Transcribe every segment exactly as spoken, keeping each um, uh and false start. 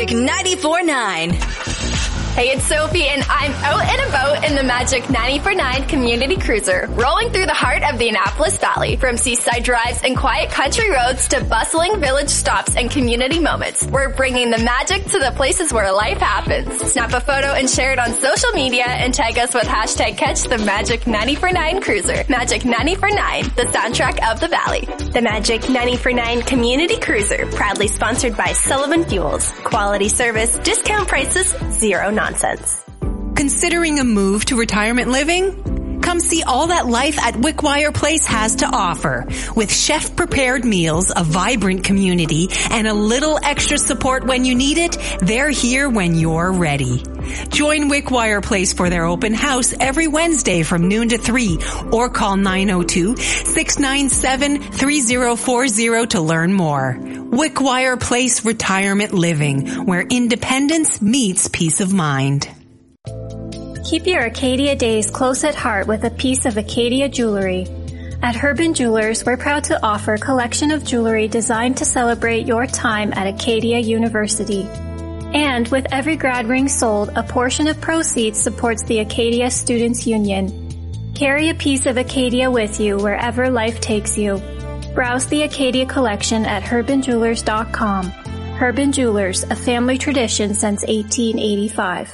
Magic ninety-four point nine. Hey, it's Sophie, and I'm out and about in the Magic ninety-four point nine Community Cruiser, rolling through the heart of the Annapolis Valley, from seaside drives and quiet country roads to bustling village stops and community moments. We're bringing the magic to the places where life happens. Snap a photo and share it on social media and tag us with hashtag Catch the Magic ninety-four point nine Cruiser. Magic ninety-four point nine, the soundtrack of the Valley. The Magic ninety-four point nine Community Cruiser, proudly sponsored by Sullivan Fuels. Quality service, discount prices, zero nonsense. Nonsense. Considering a move to retirement living? Come see all that life at Wickwire Place has to offer. With chef-prepared meals, a vibrant community, and a little extra support when you need it, they're here when you're ready. Join Wickwire Place for their open house every Wednesday from noon to three, or call nine oh two, six nine seven, three oh four oh to learn more. Wickwire Place Retirement Living, where independence meets peace of mind. Keep your Acadia days close at heart with a piece of Acadia jewelry. At Herbin Jewelers, we're proud to offer a collection of jewelry designed to celebrate your time at Acadia University. And with every grad ring sold, a portion of proceeds supports the Acadia Students Union. Carry a piece of Acadia with you wherever life takes you. Browse the Acadia collection at herbin jewelers dot com. Herbin Jewelers, a family tradition since eighteen eighty-five.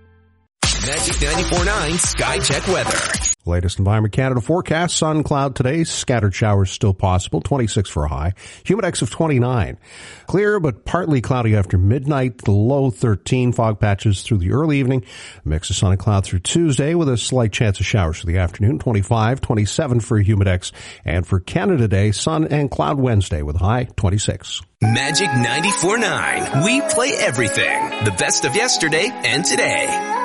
Magic ninety-four point nine Sky Check Weather. Latest Environment Canada forecast, sun, cloud today, scattered showers still possible, twenty-six for a high, humidex of twenty-nine. Clear but partly cloudy after midnight, the low thirteen, fog patches through the early evening, mix of sun and cloud through Tuesday with a slight chance of showers for the afternoon, twenty-five, twenty-seven for humidex, and for Canada Day, sun and cloud Wednesday with a high twenty-six. Magic ninety-four point nine, we play everything, the best of yesterday and today.